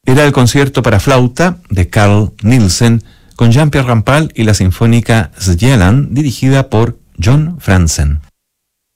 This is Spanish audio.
Era el concierto para flauta de Carl Nielsen con Jean-Pierre Rampal y la Sinfónica Sjeland dirigida por John Franzen.